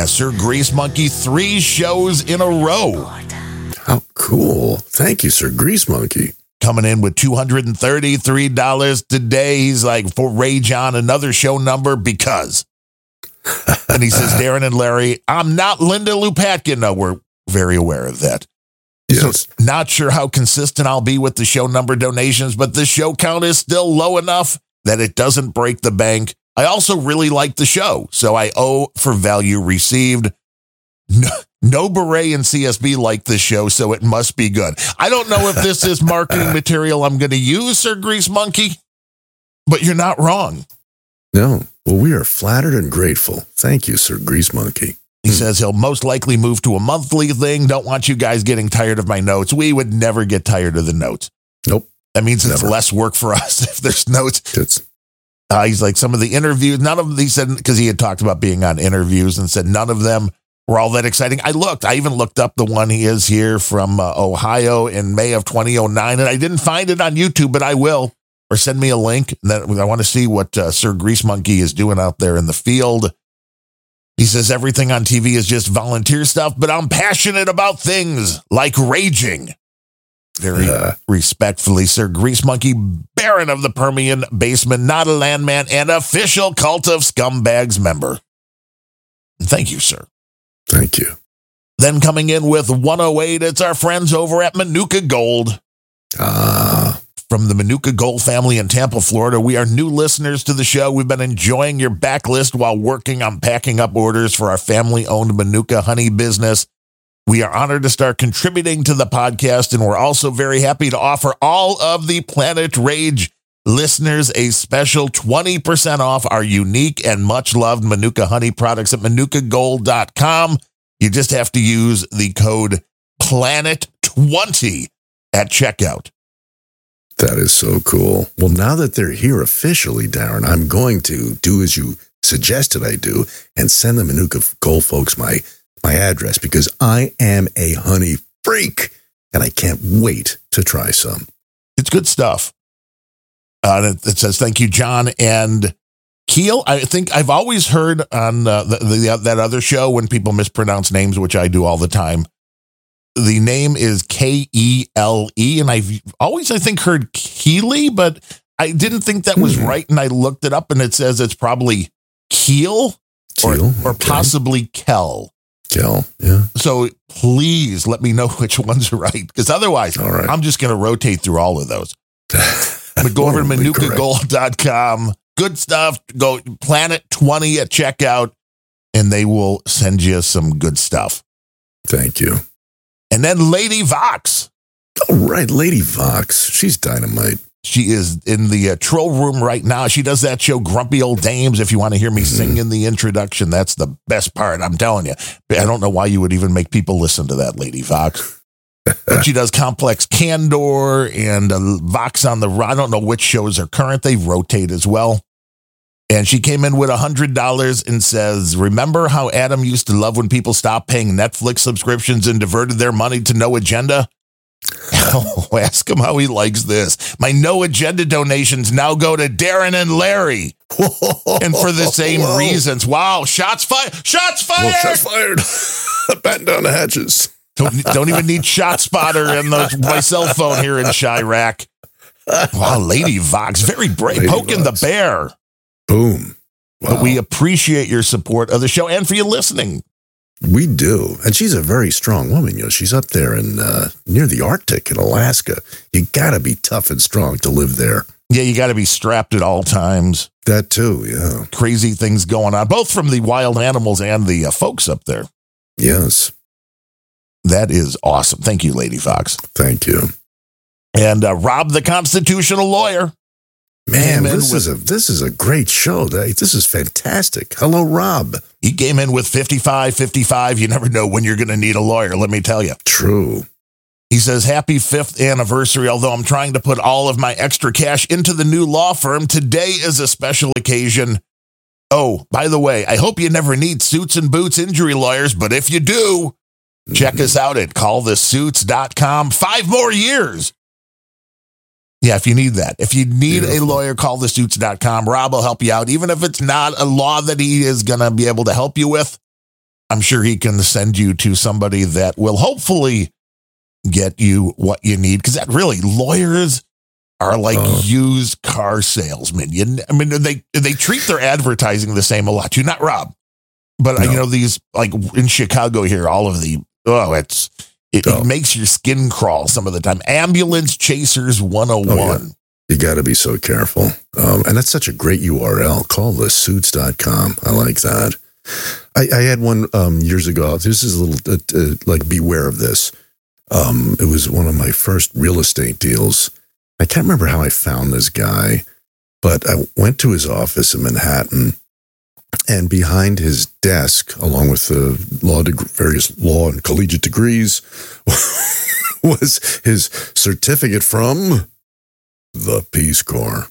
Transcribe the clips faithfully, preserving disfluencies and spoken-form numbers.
Yeah, Sir Grease Monkey, three shows in a row. How cool. Thank you, Sir Grease Monkey. Coming in with two hundred thirty-three dollars today. He's like, for Ray John, another show number because. And he says, Darren and Larry, I'm not Linda Lupatkin. No, we're very aware of that. Yes. So not sure how consistent I'll be with the show number donations, but the show count is still low enough that it doesn't break the bank. I also really like the show, so I owe for value received. No, no Beret and C S B like this show, so it must be good. I don't know if this is marketing material I'm going to use, Sir Grease Monkey, but you're not wrong. No. Well, we are flattered and grateful. Thank you, Sir Grease Monkey. He says he'll most likely move to a monthly thing. Don't want you guys getting tired of my notes. We would never get tired of the notes. Nope. That means it's Never. less work for us if there's notes. It's Uh, he's like, some of the interviews, none of them, he said, because he had talked about being on interviews and said none of them were all that exciting. I looked, I even looked up the one he is here from uh, Ohio in May of twenty oh nine, and I didn't find it on YouTube, but I will. Or send me a link. And then I want to see what uh, Sir Grease Monkey is doing out there in the field. He says everything on T V is just volunteer stuff, but I'm passionate about things like raging. Very uh, respectfully, Sir Grease Monkey, Baron of the Permian Basement, not a landman, and official Cult of Scumbags member. Thank you, sir. Thank you. Then coming in with one oh eight, it's our friends over at Manuka Gold. Ah. From the Manuka Gold family in Tampa, Florida. We are new listeners to the show. We've been enjoying your backlist while working on packing up orders for our family-owned Manuka honey business. We are honored to start contributing to the podcast, and we're also very happy to offer all of the Planet Rage listeners a special twenty percent off our unique and much-loved Manuka honey products at manuka gold dot com. You just have to use the code planet twenty at checkout. That is so cool. Well, now that they're here officially, Darren, I'm going to do as you suggested I do and send the Manuka Gold folks my, my address because I am a honey freak and I can't wait to try some. It's good stuff. Uh, it, it says, thank you, John and Keel. I think I've always heard on uh, the, the, that other show when people mispronounce names, which I do all the time. The name is K E L E, and I've always, I think, heard Keely, but I didn't think that was Hmm. right, and I looked it up, and it says it's probably Keel or, Keel, or okay. possibly Kel. Kel, yeah. So please let me know which one's right, because otherwise All right. I'm just going to rotate through all of those. But go over to Totally manuka correct. gold dot com. Good stuff. Go Planet twenty at checkout, and they will send you some good stuff. Thank you. And then Lady Vox. All right, Lady Vox. She's dynamite. She is in the uh, troll room right now. She does that show, Grumpy Old Dames. If you want to hear me Mm-hmm. sing in the introduction, that's the best part. I'm telling you. I don't know why you would even make people listen to that, Lady Vox. But she does Complex Candor and uh, Vox on the Run. I don't know which shows are current. They rotate as well. And she came in with one hundred dollars and says, remember how Adam used to love when people stopped paying Netflix subscriptions and diverted their money to No Agenda? Oh, ask him how he likes this. My No Agenda donations now go to Darren and Larry. And for the same Whoa. reasons. Wow, shots fired. Shots fired. Well, shots fired. Batten down the hatches. Don't, don't even need Shot Spotter and the, my cell phone here in Chirac. Wow, Lady Vox, very brave, Lady poking Vox. the bear. Boom. Wow. But we appreciate your support of the show and for you listening. We do. And she's a very strong woman. You know, she's up there in uh, near the Arctic in Alaska. You got to be tough and strong to live there. Yeah, you got to be strapped at all times. That too, yeah. Crazy things going on, both from the wild animals and the uh, folks up there. Yes. That is awesome. Thank you, Lady Fox. Thank you. And uh, Rob, the constitutional lawyer. Man, came in this is with- a this is a great show. This is fantastic. Hello, Rob. He came in with fifty-five fifty-five. You never know when you're going to need a lawyer, let me tell you. True. He says, happy fifth anniversary. Although I'm trying to put all of my extra cash into the new law firm, today is a special occasion. Oh, by the way, I hope you never need suits and boots injury lawyers, but if you do, check us out at call the suits dot com. Five more years. Yeah, if you need that. If you need Beautiful. a lawyer, call the suits dot com. Rob will help you out, even if it's not a law that he is going to be able to help you with. I'm sure he can send you to somebody that will hopefully get you what you need. Because that really, lawyers are like Oh. used car salesmen. You, I mean, they they treat their advertising the same a lot. You're not Rob, but No. you know these like in Chicago here, all of the oh, it's it, Oh. it makes your skin crawl some of the time. Ambulance Chasers one oh one. Oh, yeah. You got to be so careful. Um, and that's such a great U R L. Call the suits dot com. I like that. I, I had one um, years ago. This is a little, uh, uh, like, beware of this. Um, it was one of my first real estate deals. I can't remember how I found this guy, but I went to his office in Manhattan, and behind his desk, along with the law, deg- various law and collegiate degrees, was his certificate from the Peace Corps.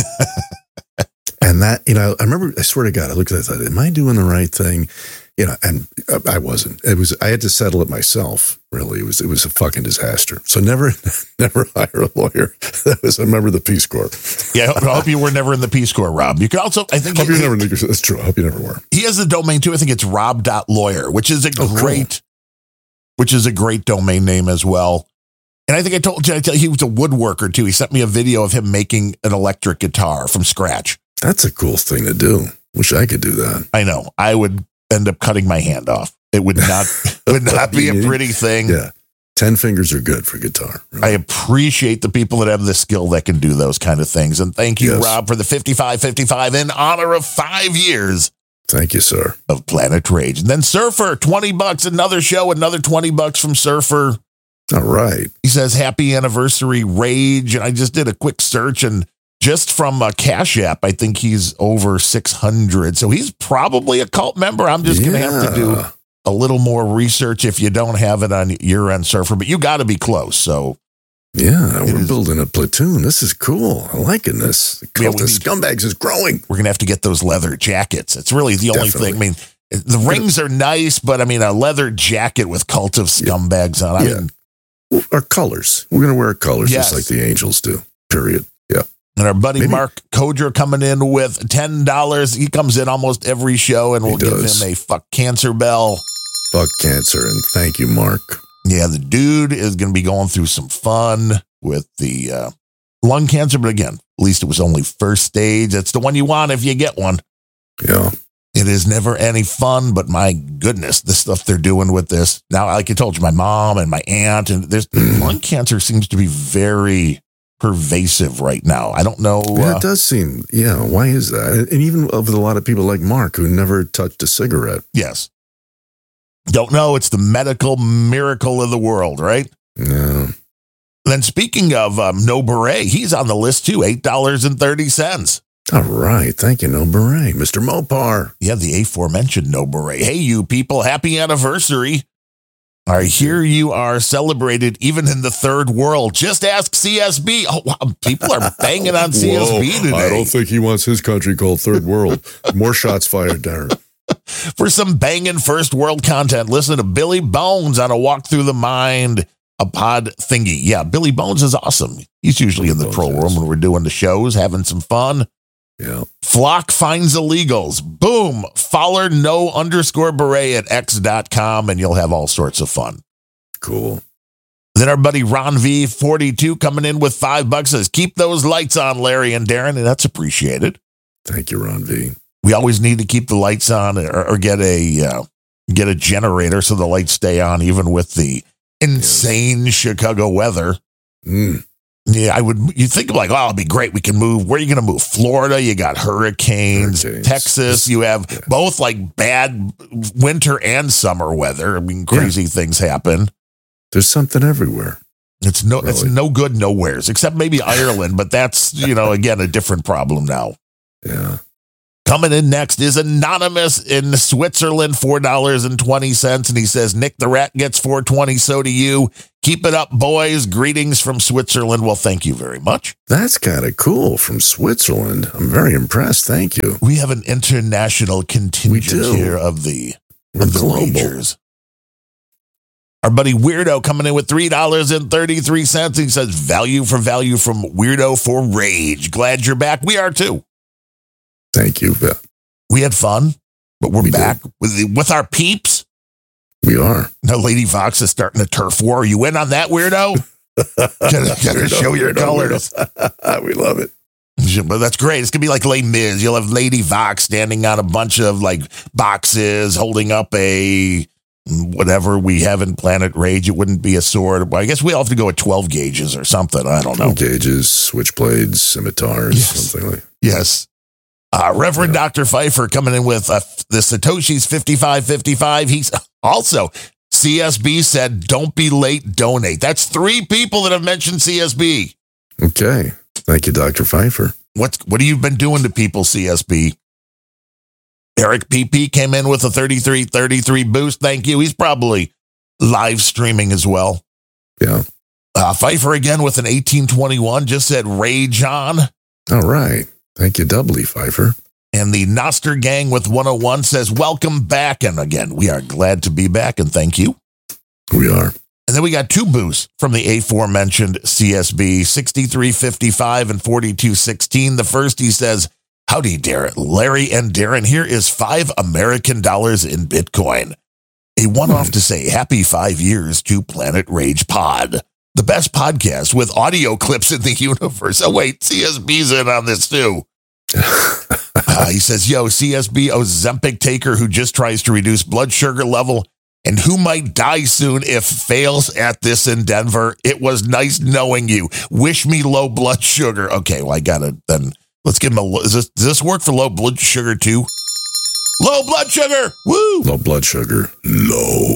And that, you know, I remember, I swear to God, I looked at it, I thought, am I doing the right thing? You know, and I wasn't. It was, I had to settle it myself, really. It was, it was a fucking disaster. So never, never hire a lawyer that was a member of the Peace Corps. Yeah, I hope you were never in the Peace Corps, Rob. You could also, I think, Hope he, you never, that's true. I hope you never were. he has a domain too. I think it's rob dot lawyer, which is a Oh, cool. great, which is a great domain name as well. And I think I told you, I tell you, he was a woodworker too. He sent me a video of him making an electric guitar from scratch. That's a cool thing to do. Wish I could do that. I know. I would end up cutting my hand off. It would not would not be a pretty thing. Yeah. Ten fingers are good for guitar. Really. I appreciate the people that have the skill that can do those kind of things. And thank you, Yes. Rob, for the fifty-five fifty-five in honor of five years Thank you, sir. of Planet Rage. And then Surfer, twenty bucks, another show, another twenty bucks from Surfer. All right. He says, happy anniversary, Rage. And I just did a quick search, and just from a Cash App, I think he's over six hundred. So he's probably a cult member. I'm just going to have to do Yeah. a little more research if you don't have it on your end, Surfer. But you got to be close. So Yeah, It we're is- building a platoon. This is cool. I'm liking this. The Yeah, cult we of need- scumbags is growing. we're going to have to get those leather jackets. It's really the only Definitely. thing. I mean, the rings are nice, but I mean, a leather jacket with Cult of Scumbags on. I Yeah. mean, Our colors. We're going to wear colors Yes. just like the angels do. Period. Yeah. and our buddy Maybe- Mark Kodra coming in with ten dollars. He comes in almost every show, and He we'll give does. him a fuck cancer bell. Fuck cancer. And thank you, Mark. Yeah, the dude is going to be going through some fun with the uh, lung cancer. But again, at least it was only first stage. That's the one you want if you get one. Yeah. It is never any fun, but my goodness, the stuff they're doing with this. Now, like I told you, my mom and my aunt, and there's lung cancer seems to be very pervasive right now. I don't know. Yeah, Uh, it does seem. Yeah. Why is that? And even with a lot of people like Mark who never touched a cigarette. yes. Don't know. It's the medical miracle of the world, right? Yeah. Then speaking of um, No Beret, he's on the list too, eight dollars and thirty cents. All right. Thank you, No Beret. Mister Mopar. Yeah, the aforementioned No Beret. Hey, you people, happy anniversary. I hear you are celebrated even in the third world. Just ask C S B. Oh, wow, people are banging on C S B Whoa, today I don't think he wants his country called Third World. More shots fired, Darren. for some banging first world content. Listen to Billy Bones on a Walk Through the Mind, a pod thingy. Yeah, Billy Bones is awesome. He's usually in the Bones pro is. room when we're doing the shows, having some fun. Yeah. Flock finds illegals. Boom. Follow no underscore beret at x dot com and you'll have all sorts of fun. Cool. Then our buddy Ron V forty-two coming in with five bucks says, keep those lights on, Larry and Darren. And that's appreciated. Thank you, Ron V. We always need to keep the lights on or, or get a uh, get a generator so the lights stay on, even with the insane Chicago weather. Mm. Yeah, I would. You think of like, oh, it'd be great. We can move. Where are you going to move? Florida. You got hurricanes. Hurricanes. Texas. You have Yeah. both like bad winter and summer weather. I mean, crazy things happen. There's something everywhere. It's no, it's Really? no good nowheres except maybe Ireland, but that's you know again a different problem now. Yeah. Coming in next is Anonymous in Switzerland, four dollars and twenty cents. And he says, Nick the Rat gets four twenty. So do you. Keep it up, boys. Greetings from Switzerland. Well, thank you very much. That's kind of cool from Switzerland. I'm very impressed. Thank you. We have an international contingent do. here of the, We're of the global. Rangers. Our buddy Weirdo coming in with three dollars and thirty-three cents. He says, value for value from Weirdo for Rage. Glad you're back. We are too. Thank you. Beth. We had fun, but we're We back with, the, with our peeps. We are. Now, Lady Vox is starting a turf war. Are you in on that, weirdo? Gotta, gotta show your colors. We love it. But that's great. It's going to be like Les Mis. You'll have Lady Vox standing on a bunch of like boxes, holding up a whatever we have in Planet Rage. It wouldn't be a sword. Well, I guess we all have to go at twelve gauges or something. I don't know. Gauges, switchblades, scimitars, yes. something like that. Yes. Uh, Reverend yeah. Doctor Pfeiffer coming in with uh, the Satoshi's fifty-five fifty-five. He's also, C S B said, don't be late, donate. That's three people that have mentioned C S B. Okay. Thank you, Doctor Pfeiffer. What, what have you been doing to people, C S B? Eric P P came in with a thirty-three thirty-three boost. Thank you. He's probably live streaming as well. Yeah. Uh, Pfeiffer again with an eighteen twenty-one just said rage on. All right. Thank you, doubly, Pfeiffer. And the Noster Gang with one oh one says, welcome back. And again, we are glad to be back, and thank you. We are. And then we got two boosts from the aforementioned C S B, sixty-three fifty-five and forty-two sixteen. The first, he says, howdy, Darren, Larry and Darren. Here is five American dollars in Bitcoin. A one-off to say happy five years to Planet Rage Pod. The best podcast with audio clips in the universe. Oh, wait, C S B's in on this too. uh, he says, yo, C S B Ozempic taker who just tries to reduce blood sugar level and who might die soon if fails at this in Denver. It was nice knowing you. Wish me low blood sugar. Okay, well, I got to then. Let's give him a, is this, does this work for low blood sugar too? Low blood sugar. Woo. Low blood sugar. Low.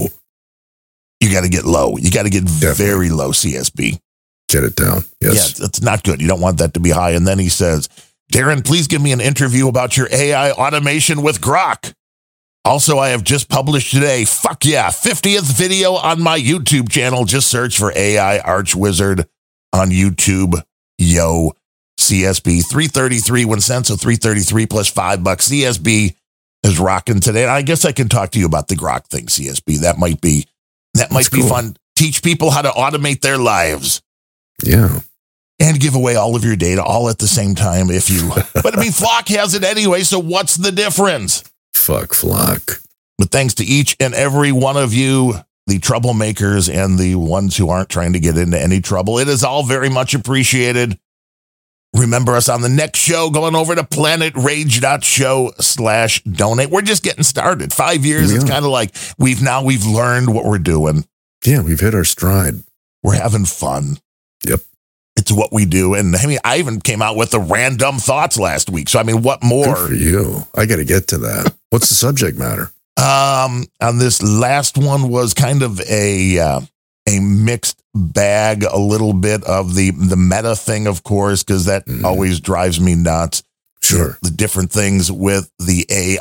You got to get low. You got to get Definitely. very low, C S B. Get it down. Yes. Yeah, it's not good. You don't want that to be high. And then he says, Darren, please give me an interview about your A I automation with Grok. Also, I have just published today, fuck yeah, fiftieth video on my YouTube channel. Just search for A I Arch Wizard on YouTube. Yo, C S B three thirty-three one cent, so three thirty-three plus five bucks. C S B is rocking today. And I guess I can talk to you about the Grok thing, C S B. That might be that might That's be cool. fun. Teach people how to automate their lives. Yeah. And give away all of your data all at the same time if you but I mean Flock has it anyway, so what's the difference? Fuck Flock. But thanks to each and every one of you, the troublemakers and the ones who aren't trying to get into any trouble, it is all very much appreciated. Remember us on the next show, going over to planetrage.show slash donate. We're just getting started. Five years, Yeah. It's kind of like we've now we've learned what we're doing. Yeah, we've hit our stride. We're having fun. Yep. It's what we do. And I mean, I even came out with the random thoughts last week. So, I mean, what more? Good for you. I got to get to that. What's the subject matter? Um, on this last one was kind of a uh, a mixed bag, a little bit of the the meta thing, of course, because that Mhm. always drives me nuts. Sure. The different things with the A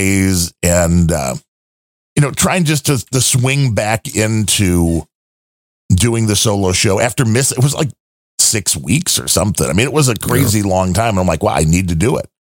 Is and, uh, you know, trying just to, to swing back into doing the solo show after miss. It was like six weeks or something. I mean, it was a crazy long time. And I'm like, wow, I need to do it.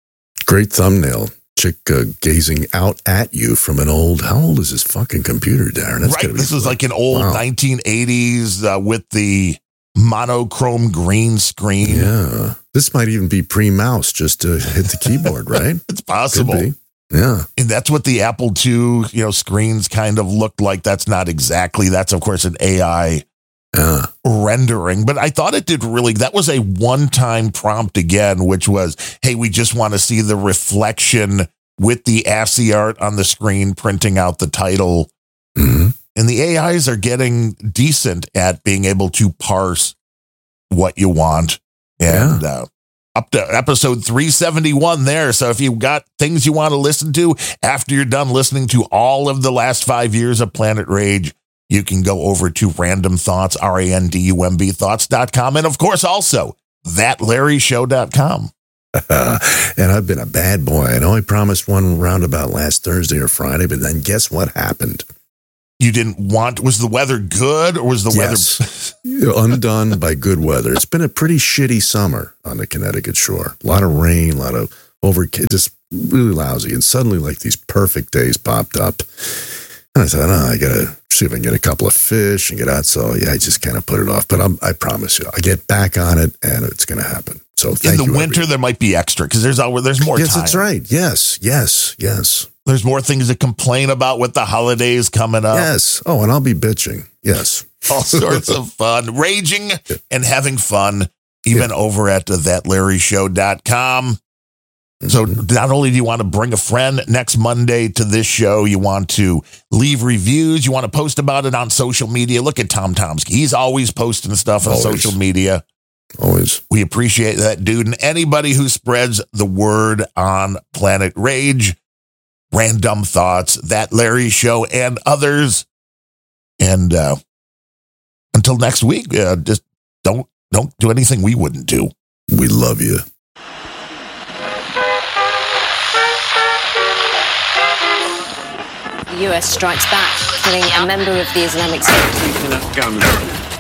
Great thumbnail. Chick uh, gazing out at you from an old, how old is this fucking computer, Darren? That's Right. gotta be This was fun. like an old Wow. nineteen eighties uh, with the monochrome green screen. Yeah. This might even be pre-mouse just to hit the keyboard, right? It's possible. Could be. Yeah. And that's what the Apple two, you know, screens kind of looked like. That's not exactly. That's, of course, an A I Yeah. rendering. But I thought it did really, that was a one-time prompt again, which was, hey, we just want to see the reflection with the ASCII art on the screen, printing out the title. hmm And the A Is are getting decent at being able to parse what you want. And uh, up to episode three seventy-one there. So if you've got things you want to listen to after you're done listening to all of the last five years of Planet Rage, you can go over to Random Thoughts, R A N D U M B thoughts dot com. And of course, also that larry show dot com. and I've been a bad boy. I know I promised one roundabout last Thursday or Friday, but then guess what happened? You didn't want, was the weather good or was the Yes. Undone by good weather. It's been a pretty shitty summer on the Connecticut shore. A lot of rain, a lot of over, just really lousy. And suddenly, like, these perfect days popped up. And I thought, oh, I got to see if I can get a couple of fish and get out. So, yeah, I just kind of put it off. But I'm, I promise you, I get back on it and it's going to happen. So, In thank the you, winter, everybody. there might be extra because there's always, there's more Yes, time. that's right. Yes, yes, yes. There's more things to complain about with the holidays coming up. Yes. Oh, and I'll be bitching. Yes. All sorts of fun, raging and having fun, even yeah. over at that larry show dot com. So not only do you want to bring a friend next Monday to this show, you want to leave reviews, you want to post about it on social media. Look at Tom Tomsky. He's always posting stuff on always. social media. Always. We appreciate that, dude. And anybody who spreads the word on Planet Rage, Random Thoughts, That Larry Show, and others. And uh, until next week, uh, just don't don't do anything we wouldn't do. We love you. The U S strikes back, killing a member of the Islamic State.